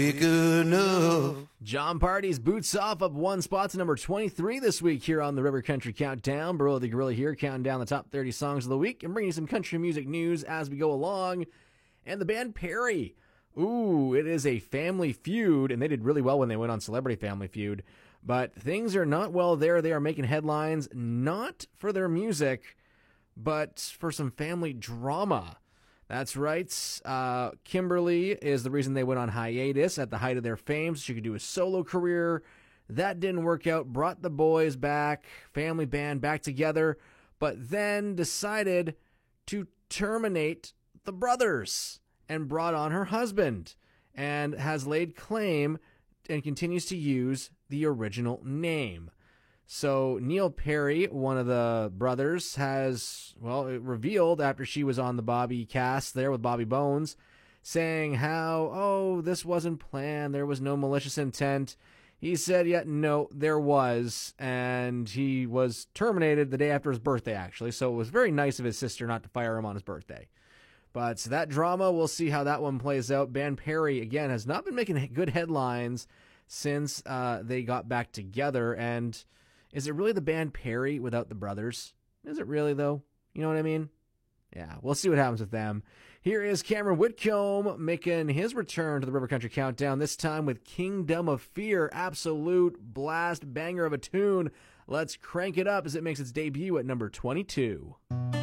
Good enough. John Party's Boots Off up one spot to number 23 this week here on the River Country Countdown. Barolo the Gorilla here, counting down the top 30 songs of the week and bringing you some country music news as we go along. And the band Perry. Ooh, it is a family feud, and they did really well when they went on Celebrity Family Feud. But things are not well there. They are making headlines, not for their music, but for some family drama. That's right. Kimberly is the reason they went on hiatus at the height of their fame, so she could do a solo career. That didn't work out. Brought the boys back, family band back together, but then decided to terminate the brothers and brought on her husband and has laid claim and continues to use the original name. So Neil Perry, one of the brothers, has, it revealed after she was on the Bobby cast there with Bobby Bones, saying how, this wasn't planned, there was no malicious intent. He said, no, there was, and he was terminated the day after his birthday, actually, so it was very nice of his sister not to fire him on his birthday. But that drama, we'll see how that one plays out. Band Perry, again, has not been making good headlines since they got back together, and is it really the band Perry without the brothers? Is it really, though? You know what I mean? Yeah, we'll see what happens with them. Here is Cameron Whitcomb making his return to the River Country Countdown, this time with Kingdom of Fear. Absolute blast banger of a tune. Let's crank it up as it makes its debut at number 22.